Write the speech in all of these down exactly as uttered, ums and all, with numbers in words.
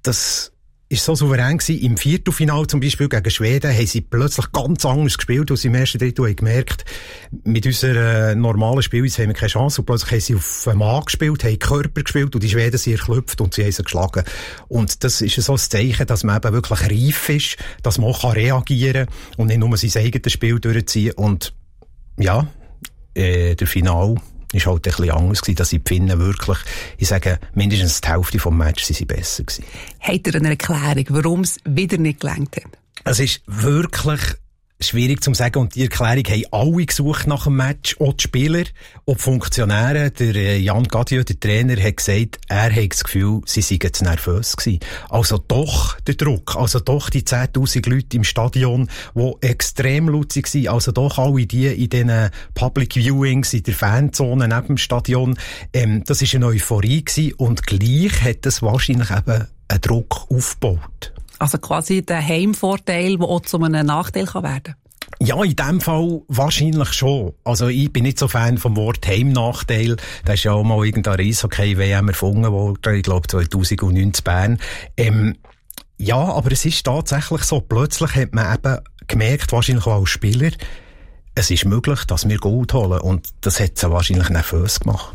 das ist so souverän gewesen. Im Viertelfinale zum Beispiel gegen Schweden haben sie plötzlich ganz anders gespielt, als sie im ersten Drittel haben gemerkt, mit unserer normalen Spielweise haben wir keine Chance. Und plötzlich haben sie auf den Mann gespielt, haben Körper gespielt und die Schweden sind erklüpft und sie haben sie geschlagen. Und das ist so ein Zeichen, dass man eben wirklich reif ist, dass man auch reagieren kann und nicht nur sein eigenes Spiel durchziehen. Und ja, äh, der Final ist halt ein bisschen anders gewesen, dass die Finnen wirklich, ich sage, mindestens die Hälfte vom Match sind sie besser gewesen. Habt ihr eine Erklärung, warum es wieder nicht gelangt hat? Es ist wirklich schwierig zu sagen und die Erklärung haben alle gesucht nach dem Match, auch die Spieler, auch die Funktionäre. Der Jan Gadieu, der Trainer, hat gesagt, er hat das Gefühl, sie seien zu nervös gewesen. Also doch der Druck, also doch die zehntausend Leute im Stadion, die extrem laut waren, also doch alle die in diesen Public Viewings, in der Fanzone neben dem Stadion. Ähm, das war eine Euphorie gewesen und gleich hat es wahrscheinlich eben einen Druck aufgebaut. Also quasi der Heimvorteil, der auch zu einem Nachteil kann werden kann? Ja, in dem Fall wahrscheinlich schon. Also ich bin nicht so Fan vom Wort Heimnachteil. Da ist ja auch mal irgendein Eishockey-W M erfunden worden, ich glaube zweitausendneun in Bern. Ähm, ja, aber es ist tatsächlich so. Plötzlich hat man eben gemerkt, wahrscheinlich auch als Spieler, es ist möglich, dass wir Gold holen. Und das hat sie wahrscheinlich nervös gemacht.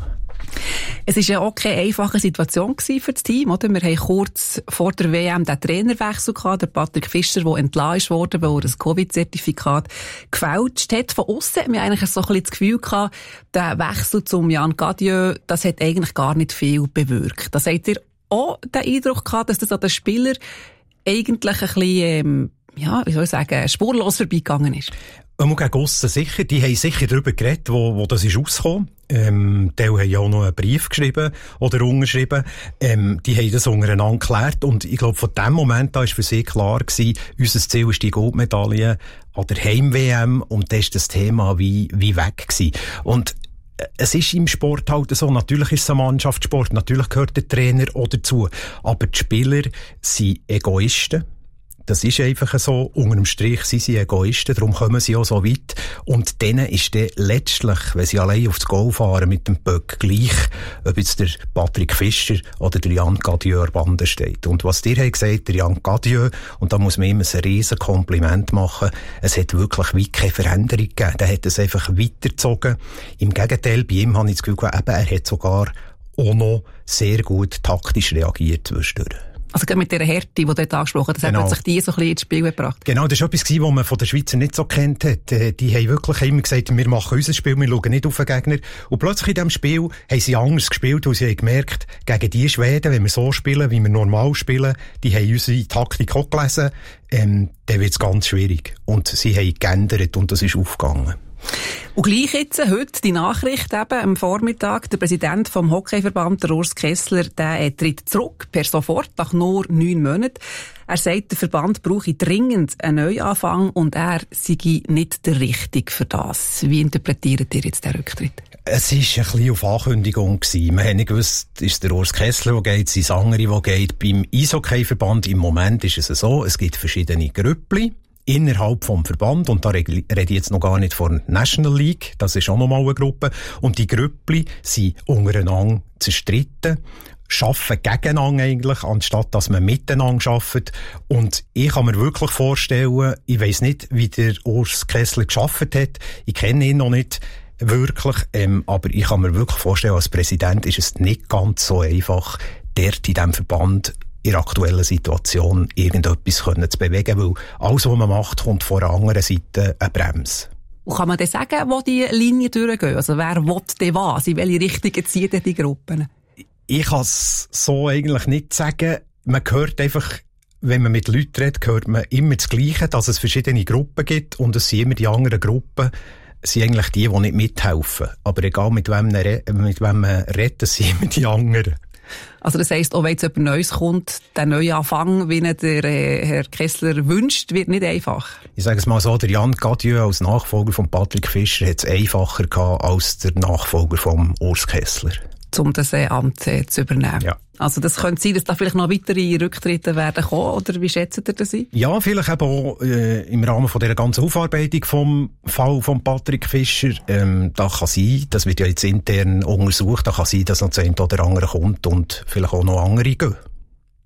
Es war ja auch keine einfache Situation für das Team, oder? Wir haben kurz vor der W M den Trainerwechsel gehabt, der Patrick Fischer, der entlassen wurde, weil er ein Covid-Zertifikat gefälscht hat. Von aussen haben wir eigentlich so ein bisschen das Gefühl gehabt, der Wechsel zum Jan Gadieu, das hat eigentlich gar nicht viel bewirkt. Das habt ihr auch den Eindruck gehabt, dass das an den Spielern eigentlich ein bisschen, ähm, ja, wie soll ich sagen, spurlos vorbeigegangen ist? Einmal gegen aussen sicher, die haben sicher darüber geredet, wo, wo das ist rausgekommen. Ähm, die haben ja auch noch einen Brief geschrieben oder unterschrieben. Ähm, die haben das untereinander geklärt und ich glaube, von dem Moment an ist für sie klar gewesen, unser Ziel ist die Goldmedaille an der Heim-W M und das ist das Thema wie, wie weg gewesen. Und es ist im Sport halt so, natürlich ist es ein Mannschaftssport, natürlich gehört der Trainer auch dazu, aber die Spieler sind Egoisten. Das ist einfach so. Unter dem Strich sind sie Egoisten, darum kommen sie auch so weit. Und denen ist dann letztlich, wenn sie allein aufs Goal fahren mit dem Böck, gleich, ob jetzt der Patrick Fischer oder der Jan Gadieu an der Bande steht. Und was dir hat gesagt, der Jan Gadieu, und da muss man ihm ein riesen Kompliment machen, es hat wirklich wie keine Veränderung gegeben. Der hat es einfach weitergezogen. Im Gegenteil, bei ihm habe ich das Gefühl, eben, er hat sogar auch noch sehr gut taktisch reagiert zwischendurch. Also mit dieser Härte, die du dort angesprochen hast, das genau. hat sich die so ein bisschen ins Spiel gebracht. Genau, das war etwas, was man von den Schweizer nicht so kennt hat. Die haben wirklich immer gesagt, wir machen unser Spiel, wir schauen nicht auf den Gegner. Und plötzlich in diesem Spiel haben sie anders gespielt, weil sie haben gemerkt, gegen die Schweden, wenn wir so spielen, wie wir normal spielen, die haben unsere Taktik auch gelesen, ähm, dann wird es ganz schwierig. Und sie haben geändert und das ist aufgegangen. Und gleich jetzt, heute, die Nachricht eben am Vormittag, der Präsident vom Hockeyverband, der Urs Kessler, der tritt zurück, per sofort, nach nur neun Monaten. Er sagt, der Verband brauche dringend einen Neuanfang und er sei nicht der Richtige für das. Wie interpretiert ihr jetzt den Rücktritt? Es war ein bisschen auf Ankündigung gewesen. Man hat nicht gewusst, ist der Urs Kessler, der geht, sind andere, die geht. Beim Eishockeyverband im Moment ist es so, es gibt verschiedene Grüppli innerhalb vom Verband, und da rede ich jetzt noch gar nicht von National League, das ist auch noch mal eine Gruppe, und die Grüppli sind untereinander zerstritten, arbeiten gegeneinander eigentlich, anstatt dass man miteinander arbeitet. Und ich kann mir wirklich vorstellen, ich weiss nicht, wie der Urs Kessler gearbeitet hat, ich kenne ihn noch nicht wirklich, ähm, aber ich kann mir wirklich vorstellen, als Präsident ist es nicht ganz so einfach, dort in diesem Verband in der aktuellen Situation irgendetwas können zu bewegen, weil alles, was man macht, kommt von der anderen Seite eine Bremse. Und kann man dann sagen, wo die Linien durchgehen? Also wer will denn was? In welche Richtung ziehen denn die Gruppen? Ich kann es so eigentlich nicht sagen. Man hört einfach, wenn man mit Leuten redet, hört man immer das Gleiche, dass es verschiedene Gruppen gibt und es sind immer die anderen Gruppen, sind eigentlich die, die nicht mithelfen. Aber egal mit wem man, mit wem man redet, sind immer die anderen. Also das heisst, auch wenn jetzt etwas Neues kommt, der neue Anfang, wie ihn der äh, Herr Kessler wünscht, wird nicht einfach. Ich sage es mal so, der Jan Gadieu als Nachfolger von Patrick Fischer hat es einfacher gehabt als der Nachfolger von Urs Kessler. Um das äh, Amt äh, zu übernehmen. Ja. Also das könnte sein, dass da vielleicht noch weitere Rücktritte werden kommen, oder wie schätzt ihr das ein? Ja, vielleicht eben auch äh, im Rahmen von dieser ganzen Aufarbeitung vom Fall von Patrick Fischer. Ähm, da kann sein, das wird ja jetzt intern untersucht, da kann sein, dass noch das eine oder andere kommt und vielleicht auch noch andere gehen.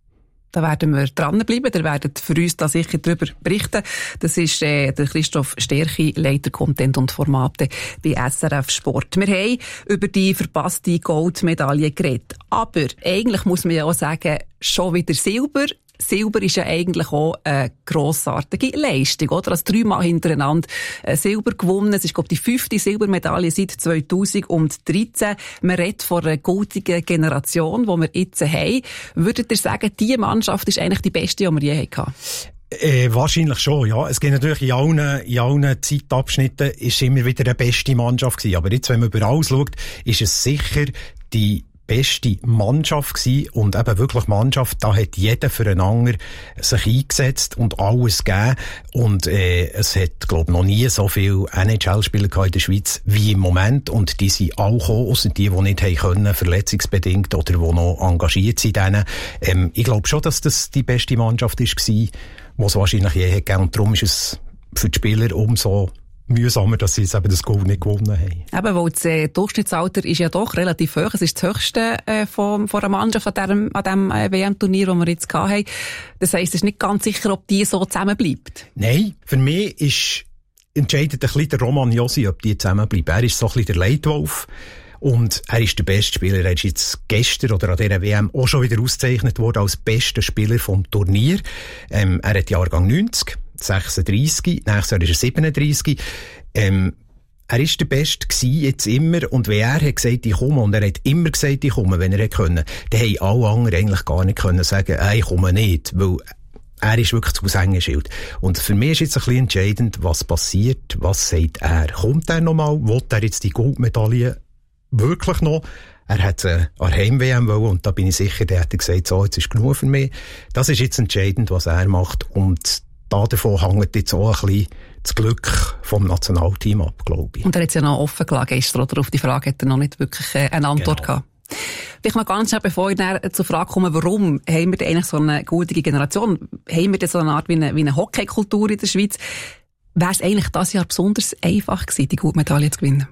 Da werden wir dranbleiben. Ihr werdet für uns da sicher darüber berichten. Das ist äh, der Christoph Sterchi, Leiter Content und Formate bei S R F Sport. Wir haben über die verpasste Goldmedaille geredet. Aber eigentlich muss man ja auch sagen, schon wieder Silber. Silber ist ja eigentlich auch eine grossartige Leistung, oder? Also dreimal hintereinander Silber gewonnen. Es ist, glaube ich, die fünfte Silbermedaille seit zweitausenddreizehn. Man redet von einer goldenen Generation, die wir jetzt haben. Würdet ihr sagen, diese Mannschaft ist eigentlich die beste, die wir je hatten? Äh, wahrscheinlich schon, ja. Es gibt natürlich in allen, in allen Zeitabschnitten ist immer wieder eine beste Mannschaft gewesen. Aber jetzt, wenn man über alles schaut, ist es sicher die beste Mannschaft gewesen und eben wirklich Mannschaft, da hat jeder füreinander sich eingesetzt und alles gegeben und äh, es hat, glaube ich, noch nie so viele N H L-Spieler in der Schweiz wie im Moment und die sind auch gekommen, ausser die, die nicht haben können, verletzungsbedingt oder die noch engagiert sind. Ähm, ich glaube schon, dass das die beste Mannschaft ist gewesen, die es wahrscheinlich je hat gegeben und darum ist es für die Spieler umso mühsamer, dass sie jetzt eben das Gold nicht gewonnen haben. Eben, weil das äh, Durchschnittsalter ist ja doch relativ hoch. Es ist das höchste äh, von, von einer Mannschaft an diesem, an diesem äh, W M-Turnier, das wir jetzt hatten. Das heisst, es ist nicht ganz sicher, ob die so zusammenbleibt. Nein, für mich ist entscheidet ein bisschen der Roman Josi, ob die zusammenbleiben. Er ist so ein bisschen der Leitwolf. Und er ist der beste Spieler. Er ist jetzt gestern oder an dieser W M auch schon wieder ausgezeichnet worden als bester Spieler vom Turnier. Ähm, er hat Jahrgang neunzig. sechsunddreissig, nächstes Jahr ist er siebenunddreissig. Ähm, er ist der Beste gewesen, jetzt immer, und wenn er hat gesagt, ich komme, und er hat immer gesagt, ich komme, wenn er hätte können, dann haben alle anderen eigentlich gar nicht können sagen, hey, ich komme nicht, weil er ist wirklich zu Aushängeschild. Und für mich ist jetzt ein bisschen entscheidend, was passiert, was sagt er. Kommt er nochmal, will er jetzt die Goldmedaille wirklich noch? Er hat äh, an Heim-W M wollen, und da bin ich sicher, der hat gesagt, so, jetzt ist genug für mich. Das ist jetzt entscheidend, was er macht, und da davon hängt jetzt auch ein bisschen das Glück vom Nationalteam ab, glaube ich. Und er hat es ja noch offen gelassen gestern, oder? Auf die Frage hat er noch nicht wirklich äh, eine Antwort genau. gehabt. Vielleicht noch ganz schnell, bevor ich dann zur Frage komme, warum haben wir denn eigentlich so eine goldige Generation? Haben wir denn so eine Art wie eine, wie eine Hockeykultur in der Schweiz? Wäre es eigentlich dieses Jahr besonders einfach gewesen, die Goldmedaille zu gewinnen?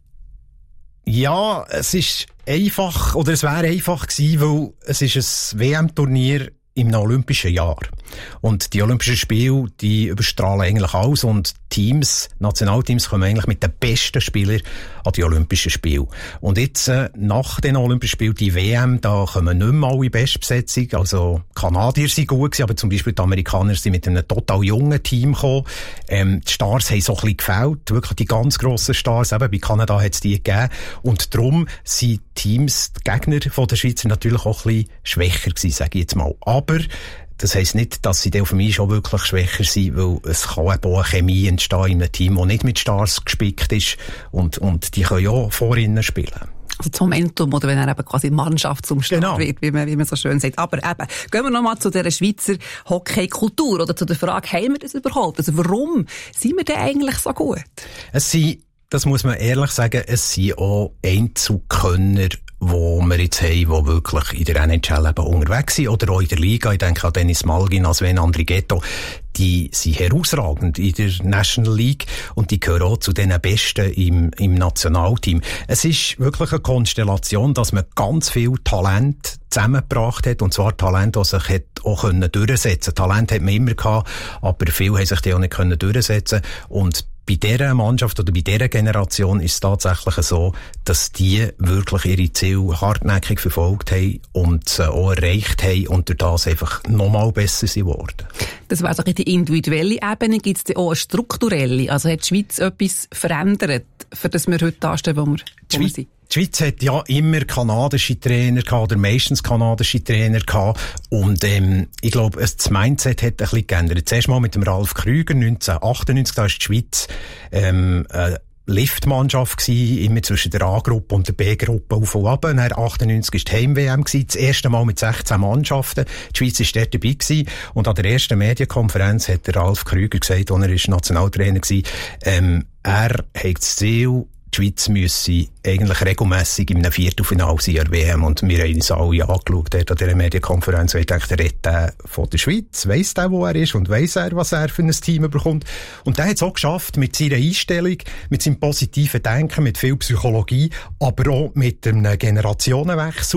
Ja, es ist einfach, oder es wäre einfach gewesen, weil es ist ein W M-Turnier im olympischen Jahr. Und die Olympischen Spiele, die überstrahlen eigentlich alles, und Teams, Nationalteams kommen eigentlich mit den besten Spielern an die Olympischen Spiele. Und jetzt, äh, nach den Olympischen Spielen, die W M, da kommen nicht mehr alle Bestbesetzung. Also, Kanadier sind gut gewesen, aber zum Beispiel die Amerikaner sind mit einem total jungen Team gekommen. Ähm, die Stars haben so ein bisschen gefehlt, wirklich die ganz grossen Stars, eben bei Kanada hat es die gegeben. Und darum sind Teams, die Gegner von der Schweizer natürlich auch ein bisschen schwächer gewesen, sage ich jetzt mal. Aber das heisst nicht, dass sie dann für mich schon wirklich schwächer sind, weil es kann eben auch eine Chemie entstehen in einem Team, das nicht mit Stars gespickt ist, und, und die können ja auch vor ihnen spielen. Also zum Momentum, oder wenn er eben quasi Mannschaftsumstand genau. wird, wie man, wie man so schön sagt. Aber eben, gehen wir nochmal zu dieser Schweizer Hockeykultur oder zu der Frage, haben wir das überhaupt? Also warum sind wir denn eigentlich so gut? Es sind, das muss man ehrlich sagen, es sind auch Einzelkönner, wo wir jetzt haben, die wirklich in der N H L eben unterwegs sind, oder auch in der Liga. Ich denke an Dennis Malgin, an Sven Andrighetto. Die sind herausragend in der National League, und die gehören auch zu den Besten im, im Nationalteam. Es ist wirklich eine Konstellation, dass man ganz viel Talent zusammengebracht hat, und zwar Talent, das sich hat auch können durchsetzen. Talent hat man immer gehabt, aber viele haben sich die auch nicht können durchsetzen. Und bei dieser Mannschaft oder bei dieser Generation ist es tatsächlich so, dass die wirklich ihre Ziele hartnäckig verfolgt haben und sie auch erreicht haben und durch das einfach nochmal besser sind worden. Das wäre so die individuelle Ebene. Gibt es auch eine strukturelle? Also hat die Schweiz etwas verändert, für das wir heute da stehen, wo wir, wo wir sind? Die Schweiz hat ja immer kanadische Trainer gehabt, oder meistens kanadische Trainer gehabt. Und, ähm, ich glaube, das Mindset hat ein bisschen geändert. Zuerst mal mit dem Ralf Krüger, neunzehnhundertachtundneunzig, da ist die Schweiz, ähm, äh, Liftmannschaft gsi, immer zwischen der A-Gruppe und der B-Gruppe auf und ab. Dann achtundneunzig war die Heim-W M gsi, das erste Mal mit sechzehn Mannschaften. Die Schweiz war dort dabei gsi. Und an der ersten Medienkonferenz hat der Ralf Krüger gesagt, als er ist Nationaltrainer war, ähm, er hat das Ziel, die Schweiz müsse eigentlich regelmässig in einem Viertelfinale sein an der W M. Und wir haben uns alle angeschaut dort an dieser Medienkonferenz. Und ich dachte, der redet der von der Schweiz, weiss der, wo er ist, und weiss er, was er für ein Team bekommt. Und der hat es auch geschafft, mit seiner Einstellung, mit seinem positiven Denken, mit viel Psychologie, aber auch mit einem Generationenwechsel.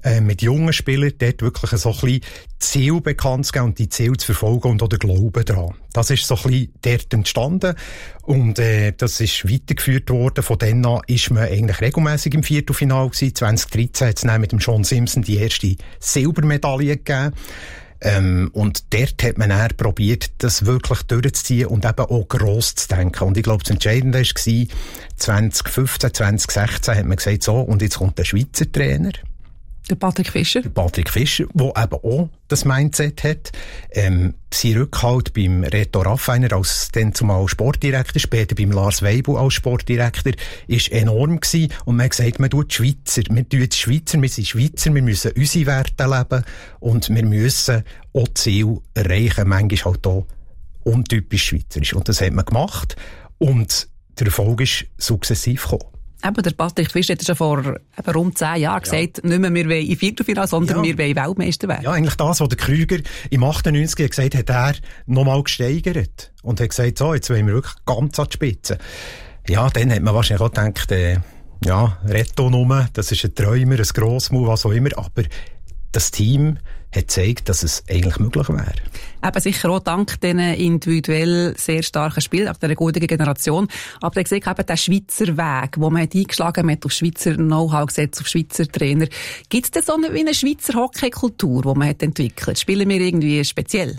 äh, mit jungen Spielern dort wirklich so ein bisschen Ziel bekannt zu geben und die Ziele zu verfolgen und auch den Glauben daran. Das ist so ein bisschen dort entstanden und äh, das ist weitergeführt worden. Von dann an ist man eigentlich regelmäßig im Viertelfinale gewesen. zwanzig dreizehn hat es dann mit dem Sean Simpson die erste Silbermedaille gegeben. Ähm, und dort hat man dann probiert, das wirklich durchzuziehen und eben auch gross zu denken. Und ich glaube, das Entscheidende war, zwanzig fünfzehn, zwanzig sechzehn hat man gesagt, so, und jetzt kommt der Schweizer Trainer. Der Patrick Fischer. Der Patrick Fischer, der eben auch das Mindset hat. Ähm, sein Rückhalt beim Reto Raffiner als dann zumal Sportdirektor, später beim Lars Weibel als Sportdirektor, ist enorm gewesen. Und man hat gesagt, man tut Schweizer. Wir tun jetzt Schweizer, wir sind Schweizer, wir müssen unsere Werte leben und wir müssen auch Ziele erreichen. Manchmal halt auch untypisch schweizerisch. Und das hat man gemacht. Und der Erfolg ist sukzessiv gekommen. Eben, der Patrick Fischer hat schon vor eben rund zehn Jahren gesagt, ja. Nicht mehr wir wollen im Viertelfinale, sondern ja. wir wollen Weltmeister werden. Ja, eigentlich das, was der Krüger im achtundneunzig gesagt hat, hat er nochmal gesteigert. Und hat gesagt, so, jetzt wollen wir wirklich ganz an die Spitze. Ja, dann hat man wahrscheinlich auch gedacht, äh, ja, Reto-Nummer, das ist ein Träumer, ein Grossmove, was auch immer. Aber das Team hat gezeigt, dass es eigentlich möglich wäre. Eben sicher auch dank diesen individuell sehr starken Spielen, auch dieser guten Generation. Aber ihr seht eben den Schweizer Weg, wo man hat eingeschlagen hat, auf Schweizer Know-how gesetzt, auf Schweizer Trainer. Gibt es denn so eine, wie eine Schweizer Hockeykultur, die man hat entwickelt? Spielen wir irgendwie speziell?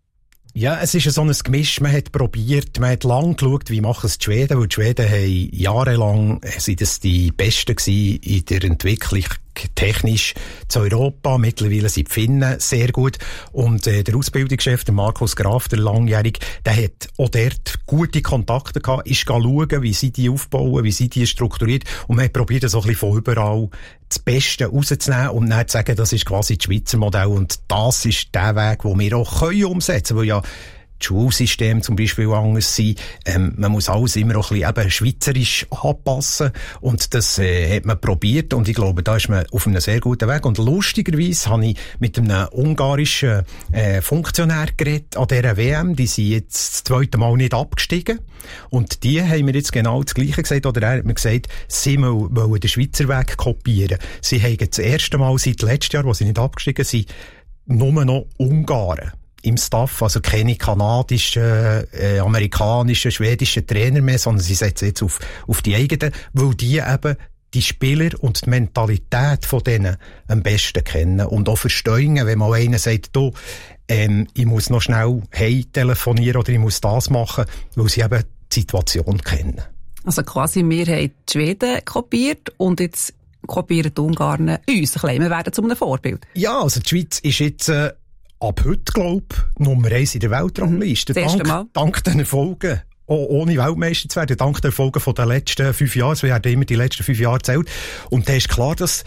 Ja, es ist so ein Gemisch. Man hat probiert, man hat lang geschaut, wie machen es die Schweden, weil die Schweden haben jahrelang, sind es die Besten gewesen in der Entwicklung technisch zu Europa. Mittlerweile sind die Finnen sehr gut. Und äh, der Ausbildungschef, der Markus Graf, der Langjährige, der hat auch dort gute Kontakte gehabt, ist schauen, wie sie die aufbauen, wie sie die strukturiert. Und man hat probiert, so ein bisschen von überall das Beste rauszunehmen und dann zu sagen, das ist quasi das Schweizer Modell. Und das ist der Weg, den wir auch können umsetzen können, weil ja das Schulsystem zum Beispiel anders sein. Ähm, man muss alles immer auch ein bisschen eben schweizerisch anpassen. Und das äh, hat man probiert. Und ich glaube, da ist man auf einem sehr guten Weg. Und lustigerweise habe ich mit einem ungarischen äh, Funktionär geredet an dieser W M. Die sind jetzt das zweite Mal nicht abgestiegen. Und die haben mir jetzt genau das Gleiche gesagt. Oder er hat mir gesagt, sie wollen den Schweizer Weg kopieren. Sie haben das erste Mal seit letztem Jahr, wo sie nicht abgestiegen sind, nur noch Ungarn im Staff, also keine kanadischen, äh, amerikanischen, schwedischen Trainer mehr, sondern sie setzen jetzt auf, auf die eigenen, weil die eben die Spieler und die Mentalität von denen am besten kennen und auch verstehen, wenn mal einer sagt, du, ähm, ich muss noch schnell heim telefonieren oder ich muss das machen, weil sie eben die Situation kennen. Also quasi, wir haben die Schweden kopiert und jetzt kopieren die Ungarn uns ein bisschen. Wir werden zu einem Vorbild. Ja, also die Schweiz ist jetzt äh, ab heute, glaube ich, Nummer eins in der Weltrangliste. Das erste Dank, Mal. Dank den Erfolgen, auch ohne Weltmeister zu werden, dank den Erfolgen von den letzten fünf Jahren. Es werden immer die letzten fünf Jahre gezählt. Und da ist klar, dass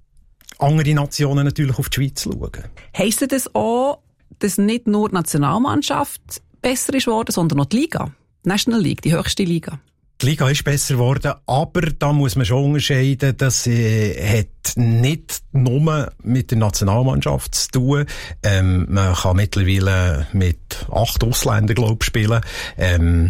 andere Nationen natürlich auf die Schweiz schauen. Heisst das auch, dass nicht nur die Nationalmannschaft besser ist worden, sondern auch die Liga? Die National League, die höchste Liga? Die Liga ist besser geworden, aber da muss man schon unterscheiden, dass äh, hat nicht nur mit der Nationalmannschaft zu tun. Ähm, man kann mittlerweile mit acht Ausländern, glaube ich, spielen. Ähm,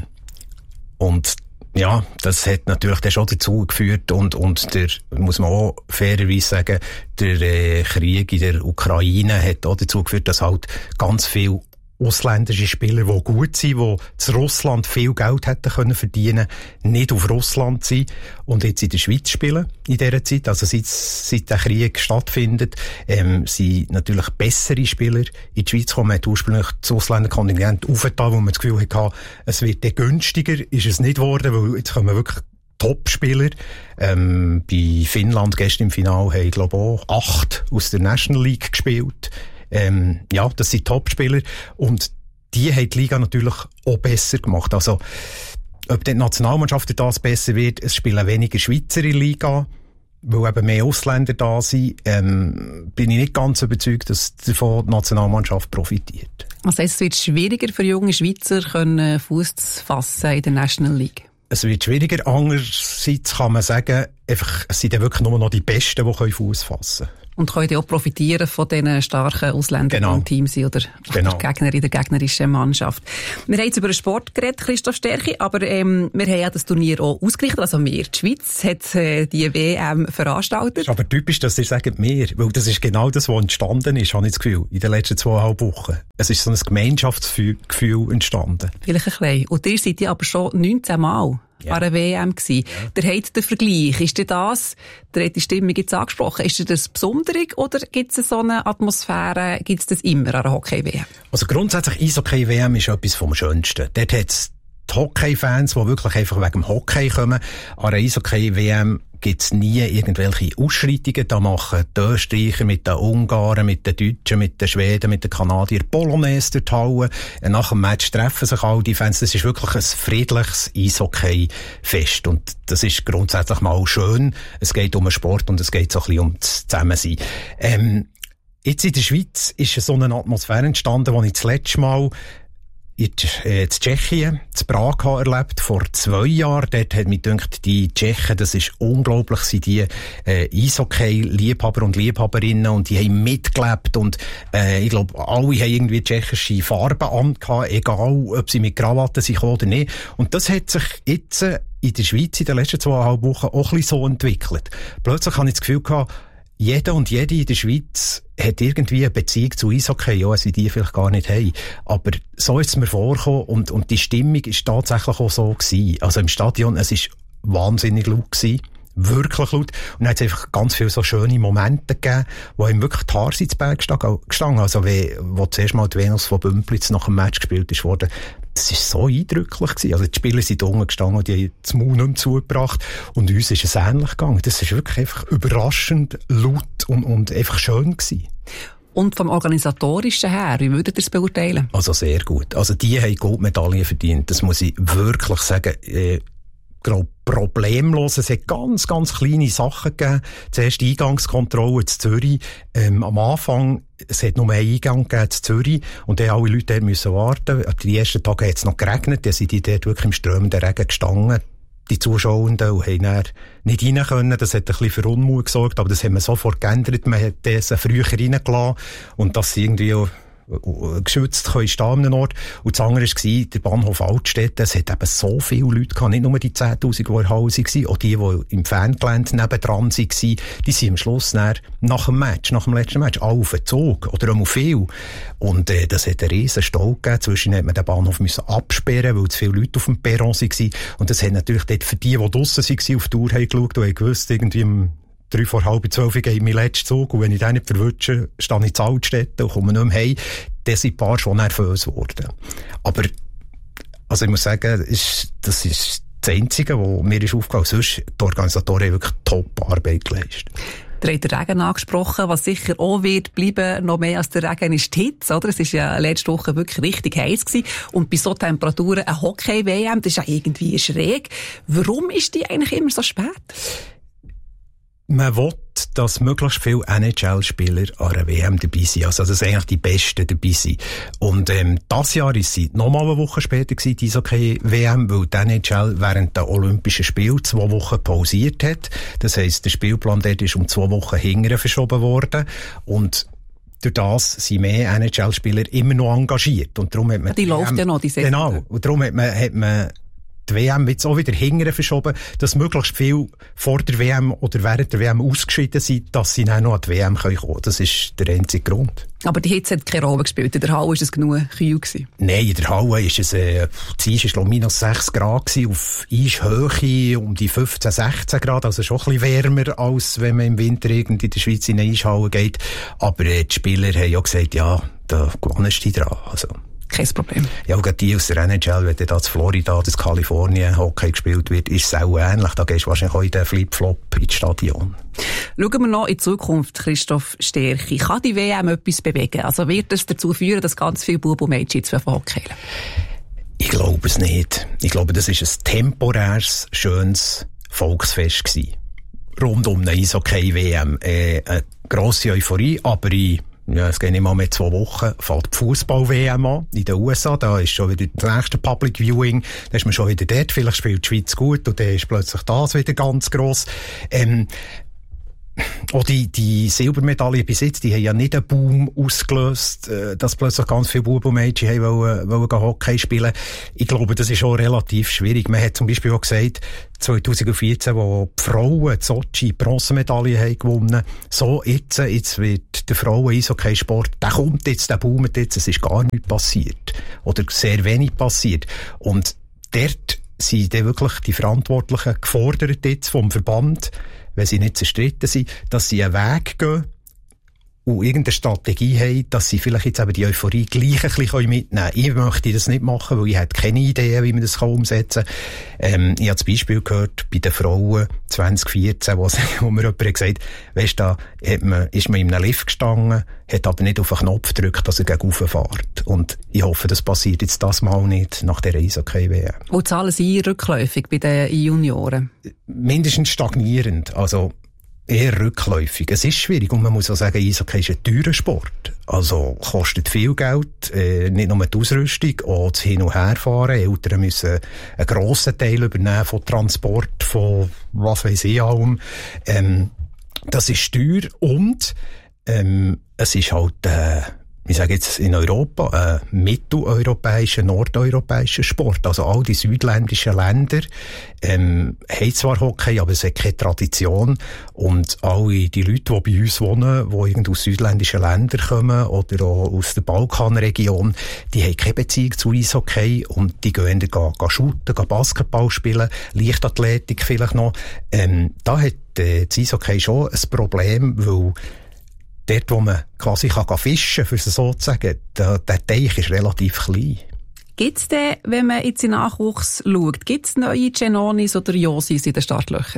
und ja, das hat natürlich dann schon dazu geführt und, und der, muss man auch fairerweise sagen, der äh, Krieg in der Ukraine hat auch dazu geführt, dass halt ganz viel ausländische Spieler, die gut sind, die zu Russland viel Geld hätten können verdienen, nicht auf Russland sind und jetzt in der Schweiz spielen in dieser Zeit. Also seit, seit der Krieg stattfindet, ähm, sind natürlich bessere Spieler in die Schweiz gekommen. Man hat ursprünglich das Ausländerkontingent aufgetan, wo man das Gefühl hatte, es wird dann günstiger, ist es nicht geworden, weil jetzt kommen wirklich Top-Spieler. Ähm, bei Finnland gestern im Finale haben, glaube ich, auch acht aus der National League gespielt. Ähm, ja, das sind Top-Spieler und die haben die Liga natürlich auch besser gemacht. Also, ob die Nationalmannschaft das besser wird, es spielen weniger Schweizer in der Liga, weil eben mehr Ausländer da sind, ähm, bin ich nicht ganz überzeugt, dass davon die Nationalmannschaft profitiert. Also es wird schwieriger für junge Schweizer, können Fuß zu fassen in der National League? Es wird schwieriger. Andererseits kann man sagen, einfach, es sind ja wirklich nur noch die Besten, die Fuß fassen können. Und können ja auch profitieren von diesen starken Ausländern, genau. die im Team sind oder genau. Gegner in der gegnerischen Mannschaft. Wir haben jetzt über den Sport geredet, Christoph Sterchi, aber ähm, wir haben ja das Turnier auch ausgerichtet. Also wir, die Schweiz, hat äh, die W M veranstaltet. Es ist aber typisch, dass ihr sagt, wir, weil das ist genau das, was entstanden ist, habe ich das Gefühl, in den letzten zweieinhalb Wochen. Es ist so ein Gemeinschaftsgefühl entstanden. Vielleicht ein bisschen. Und ihr seid ja aber schon neunzehn Mal ja. an einer W M gewesen. Ja. Der hat den Vergleich. Ist denn das, der hat die Stimmung jetzt angesprochen, ist das Besonderung oder gibt es so eine Atmosphäre, gibt es das immer an einer Hockey-W M? Also grundsätzlich, Eishockey-W M ist etwas vom Schönsten. Dort hat es die Hockey-Fans, die wirklich einfach wegen dem Hockey kommen. An einer Eishockey-W M gibt es nie irgendwelche Ausschreitungen. Da machen die Österreicher mit den Ungarn, mit den Deutschen, mit den Schweden, mit den Kanadiern Polonaise durch die Halle. Nach dem Match treffen sich all die Fans. Das ist wirklich ein friedliches Eishockey-Fest. Und das ist grundsätzlich mal schön. Es geht um den Sport und es geht so ein bisschen um das Zusammensein. Ähm, jetzt in der Schweiz ist so eine Atmosphäre entstanden, die ich das letzte Mal in äh, Tschechien, in Prag erlebt, vor zwei Jahren. Dort hat mich gedacht, die Tschechen, das ist unglaublich, sind die äh, Eishockey-Liebhaber und Liebhaberinnen und die haben mitgelebt und äh, ich glaube, alle haben irgendwie tschechische Farben angehabt, egal ob sie mit Krawatten sind oder nicht. Und das hat sich jetzt äh, in der Schweiz in den letzten zweieinhalb Wochen auch ein bisschen so entwickelt. Plötzlich habe ich das Gefühl gehabt, jeder und jede in der Schweiz hat irgendwie eine Beziehung zu Eishockey, ja, also die vielleicht gar nicht haben. Aber so ist es mir vorgekommen und, und die Stimmung ist tatsächlich auch so gewesen. Also im Stadion, es ist wahnsinnig laut gewesen. Wirklich laut. Und dann hat es einfach ganz viele so schöne Momente gegeben, wo ihm wirklich die Haare ins Berg gestanden. Also, wie, wo zuerst mal die Venus von Bümplitz nach dem Match gespielt ist worden. Das war so eindrücklich gewesen. Also, die Spieler sind unten gestanden und die haben das Maul nicht mehr zugebracht. Und uns ist es ähnlich gegangen. Das ist wirklich einfach überraschend laut und, und einfach schön gewesen. Und vom Organisatorischen her, wie würdet ihr es beurteilen? Also, sehr gut. Also, die haben Goldmedaillen verdient. Das muss ich wirklich sagen. Äh, problemlos. Es hat ganz, ganz kleine Sachen gegeben. Zuerst die Eingangskontrolle in Zürich. Ähm, am Anfang, es hat nur einen Eingang gegeben in Zürich und dann alle Leute dort müssen warten. Ab die ersten Tage hat es noch geregnet, dann sind die dort wirklich im strömenden Regen gestanden. Die Zuschauenden und haben dann nicht rein können. Das hat ein bisschen für Unmut gesorgt, aber das haben wir sofort geändert. Man hat das früher reingelassen und das irgendwie auch geschützt können stehen an einem Ort. Und das andere war der Bahnhof Altstädt. Es hat eben so viele Leute gehabt, nicht nur die zehntausend, die in der Halle waren, auch die, die im Fangelände nebendran waren, die sind am Schluss dann, nach dem Match, nach dem letzten Match, alle auf den Zug, oder auch viel. Und äh, das hat einen riesen Stau gegeben. Zwischen hat man den Bahnhof müssen absperren, weil zu viele Leute auf dem Perron waren. Und das hat natürlich dort für die, die draussen waren, auf die Uhr haben geschaut und haben gewusst, irgendwie im drei vor halb zwölf gehe ich mein letzten Zug und wenn ich den nicht verwünsche, stehe ich in Altstädte und komme nicht mehr heim. Dann sind ein paar schon nervös geworden. Aber, also ich muss sagen, ist, das ist das Einzige, was mir ist aufgefallen. Sonst, die Organisatoren haben wirklich Top-Arbeit geleistet. Der hat den Regen angesprochen, was sicher auch wird bleiben, noch mehr als der Regen ist die Hitze, oder? Es ist ja letzte Woche wirklich richtig heiß gewesen. Und bei so Temperaturen eine Hockey-W M, das ist ja irgendwie schräg. Warum ist die eigentlich immer so spät? Man will, dass möglichst viele N H L-Spieler an einer W M dabei sind. Also, dass eigentlich die Besten dabei sind. Und, ähm, das Jahr ist sie nochmal eine Woche später gewesen, die Eishockey-W M, weil die N H L während der Olympischen Spiele zwei Wochen pausiert hat. Das heisst, der Spielplan dort ist um zwei Wochen hinterher verschoben worden. Und durch das sind mehr N H L-Spieler immer noch engagiert. Und darum hat man ja, die, die läuft ja noch, die Saison. Genau. Und darum hat man, hat man die W M jetzt auch wieder hinterher verschoben, dass möglichst viel vor der W M oder während der W M ausgeschieden sind, dass sie dann noch an die W M kommen können. Das ist der einzige Grund. Aber die Hitze hat keine Rolle gespielt. In der Halle war es genug kühl gewesen. Nein, in der Halle ist es, äh, die Eis war minus sechs Grad gewesen, auf Eishöhe um die fünfzehn, sechzehn Grad, also schon ein bisschen wärmer, als wenn man im Winter in der Schweiz in eine Eishalle geht. Aber äh, die Spieler haben ja gesagt, ja, da gewonnest du dran. Also. Kein Problem. Ja, und die aus der N H L, wenn dann das Florida, das Kalifornien Hockey gespielt wird, ist es auch ähnlich. Da gehst du wahrscheinlich auch in den Flip-Flop ins Stadion. Schauen wir noch in die Zukunft, Christoph Sterchi. Kann die W M etwas bewegen? Also wird es dazu führen, dass ganz viele Buben und Mädchen jetzt Hockey spielen? Ich glaube es nicht. Ich glaube, das ist ein temporäres, schönes Volksfest gewesen. Rund um eine Eishockey-W M. Äh, eine grosse Euphorie, aber ich Ja, es geht nicht mal mehr zwei Wochen, fällt die Fußball-W M an in den U S A, da ist schon wieder das nächste Public Viewing, da ist man schon wieder dort, vielleicht spielt die Schweiz gut und dann ist plötzlich das wieder ganz gross. Ähm, auch die, die Silbermedaille bis jetzt, die haben ja nicht einen Boom ausgelöst, äh, dass plötzlich ganz viele Buben und Mädchen haben wollen, wollen Hockey spielen. Ich glaube, das ist auch relativ schwierig. Man hat zum Beispiel auch gesagt, zwanzig vierzehn, wo die Frauen die Sochi Bronzemedaille haben gewonnen, so jetzt, jetzt wird der Frauen-Eishockey-Sport, der kommt jetzt, der boomt jetzt, es ist gar nichts passiert. Oder sehr wenig passiert. Und dort sind dann wirklich die Verantwortlichen gefordert jetzt vom Verband, wenn sie nicht zerstritten sind, dass sie einen Weg gehen und irgendeine Strategie haben, dass sie vielleicht jetzt eben die Euphorie gleich ein bisschen mitnehmen können. Ich möchte das nicht machen, weil ich habe keine Idee, wie man das umsetzen kann. Ähm, ich habe das Beispiel gehört bei den Frauen zwanzig vierzehn, wo, wo mir jemand gesagt hat, weisst du, da hat man, ist man in einem Lift gestanden, hat aber nicht auf den Knopf gedrückt, dass er gegen rauf fährt. Und ich hoffe, das passiert jetzt das Mal nicht nach dieser Eishockey-W M. Wo zahlen Sie rückläufig bei den Junioren? Mindestens stagnierend. Also, eher rückläufig. Es ist schwierig und man muss auch sagen, Eishockey ist ein teurer Sport. Also kostet viel Geld, äh, nicht nur die Ausrüstung, auch das Hin- und Herfahren. Eltern müssen einen grossen Teil übernehmen von Transport, von was weiss ich allem. Ähm, das ist teuer und ähm, es ist halt, äh, ich sage jetzt in Europa, ein mitteleuropäischer, nordeuropäischer Sport. Also all die südländischen Länder ähm, haben zwar Hockey, aber es hat keine Tradition. Und alle die Leute, die bei uns wohnen, die irgendwie aus südländischen Ländern kommen oder auch aus der Balkanregion, die haben keine Beziehung zu Eishockey und die gehen entweder gehen shooten, gehen Basketball spielen, Leichtathletik vielleicht noch. Ähm, da hat äh, das Eishockey schon ein Problem, weil dort, wo man quasi kann fischen kann, für es so zu sagen, der, der Teich ist relativ klein. Gibt es denn, wenn man jetzt in den Nachwuchs schaut, gibt es neue Genonis oder Josis in den Startlöchern?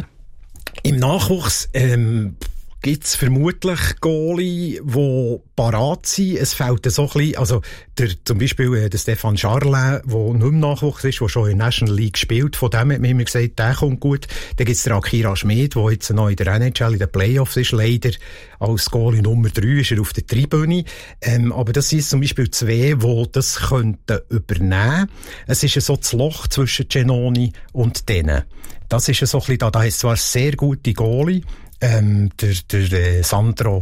Im Nachwuchs ähm, gibt es vermutlich Goalie, die parat sind. Es fehlt so ein bisschen, also der, zum Beispiel äh, der Stefan Charlin, der nicht im Nachwuchs ist, der schon in der National League spielt, von dem hat man immer gesagt, der kommt gut. Dann gibt es den Akira Schmid, der jetzt noch in der N H L in den Playoffs ist, leider als Goalie Nummer drei ist er auf der Tribüne. Ähm, aber das sind zum Beispiel zwei, die das könnten übernehmen. Es ist so das Loch zwischen Genoni und denen. Das ist so ein bisschen da, da ist zwar sehr gute Goalie, ähm, der, der äh, Sandro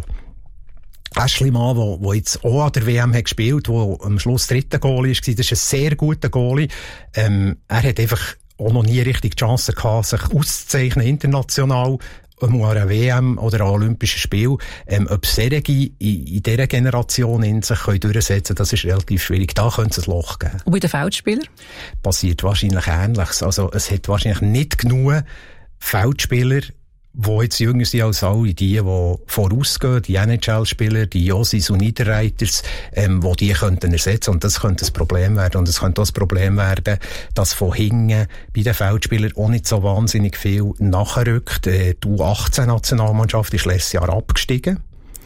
Aschlimann, der, der jetzt auch an der W M hat gespielt, der am Schluss dritter Goalie war, das ist ein sehr guter Goalie. Ähm, er hat einfach auch noch nie richtig die Chance gehabt, sich auszuzeichnen international, an einer W M oder an Olympischen Spielen. Ähm, ob solche in, in dieser Generation in sich können durchsetzen können, das ist relativ schwierig. Da könnte es ein Loch geben. Und bei den Feldspielern? Passiert wahrscheinlich Ähnliches. Also es hat wahrscheinlich nicht genug Feldspieler, die jetzt jünger sind als alle die, die vorausgehen, die N H L-Spieler, die Josis und Niederreiters, ähm, die die könnten ersetzen. Und das könnte ein Problem werden. Und es könnte auch das Problem werden, dass von hinten bei den Feldspielern auch nicht so wahnsinnig viel nachrückt. Äh, die U achtzehn Nationalmannschaft ist letztes Jahr abgestiegen.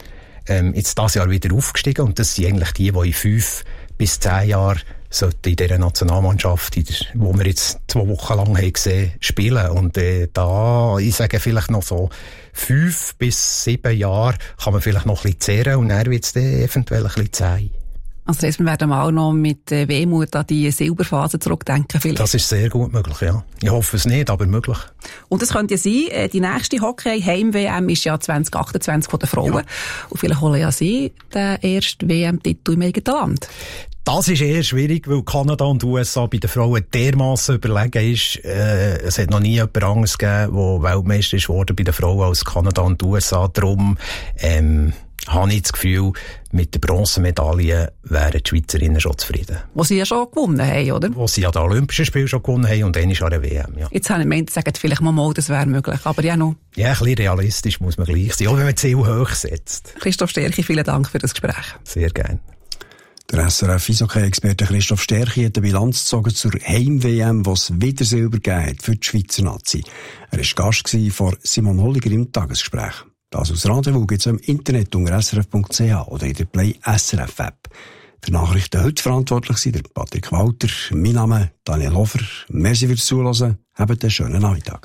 Ähm, jetzt dieses Jahr wieder aufgestiegen. Und das sind eigentlich die, die in fünf bis zehn Jahren sollten in dieser Nationalmannschaft, die wir jetzt zwei Wochen lang haben gesehen, spielen. Und äh, da, ich sage vielleicht noch so, fünf bis sieben Jahre kann man vielleicht noch ein bisschen zehren und dann wird es dann eventuell ein bisschen zäh. Also das heisst, wir werden mal noch mit äh, Wehmut an die Silberphase zurückdenken vielleicht. Das ist sehr gut möglich, ja. Ich hoffe es nicht, aber möglich. Und das könnte ja sein, äh, die nächste Hockey-Heim-W M ist ja zwanzig achtundzwanzig von den Frauen. Ja. Und vielleicht holen ja sie den ersten W M-Titel im eigenen Land. Das ist eher schwierig, weil Kanada und U S A bei den Frauen dermassen überlegen ist. Äh, es hat noch nie jemand anderes gegeben, der Weltmeister ist worden bei den Frauen als Kanada und U S A. Darum ähm, habe ich das Gefühl, mit der Bronzemedaille wären die Schweizerinnen schon zufrieden. Wo sie ja schon gewonnen haben, oder? Wo sie ja die Olympischen Spiele schon gewonnen haben und dann ist an der W M, ja. Jetzt habe ich gemeint, sagen vielleicht mal, mal, das wäre möglich, aber ja noch. Ja, ein bisschen realistisch muss man gleich sein, auch wenn man Ziel hoch setzt. Christoph Sterchi, vielen Dank für das Gespräch. Sehr gerne. Der S R F-Eishockey-Experte Christoph Sterchi hat eine Bilanz gezogen zur Heim-W M, wo es wieder Silber gegeben hat für die Schweizer Nazi. Er war Gast vor Simon Holliger im Tagesgespräch. Das aus Rendezvous gibt es im Internet unter s r f punkt c h oder in der Play S R F App. Für Nachrichten heute verantwortlich sind der Patrick Walter, mein Name Daniel Hofer. Merci fürs Zuhören. Habt einen schönen Nachmittag.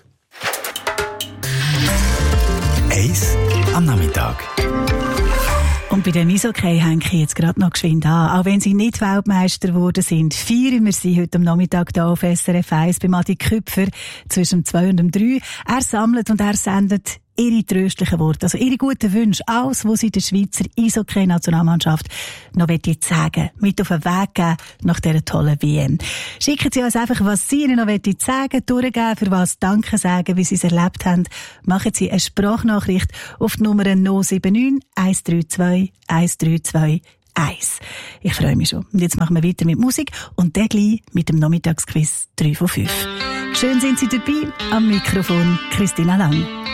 Eis am Nachmittag. Und bei dem Eishockey hänge ich jetzt gerade noch geschwind an. Auch wenn sie nicht Weltmeister geworden sind, feiern wir sie heute am Nachmittag hier auf S R F eins bei Adi Küpfer zwischen dem zwei und dem drei. Er sammelt und er sendet ihre tröstlichen Worte, also ihre guten Wünsche, alles, was sie der Schweizer Eishockey-Nationalmannschaft noch sagen, mit auf den Weg geben nach dieser tollen W M. Schicken Sie uns einfach, was Sie ihnen noch sagen, durchgeben, für was Danke sagen, wie Sie es erlebt haben. Machen Sie eine Sprachnachricht auf die Nummer null sieben neun, eins drei zwei, eins drei zwei eins. Ich freue mich schon. Und jetzt machen wir weiter mit Musik und dann gleich mit dem Nachmittagsquiz drei von fünf. Schön sind Sie dabei. Am Mikrofon Christina Lang.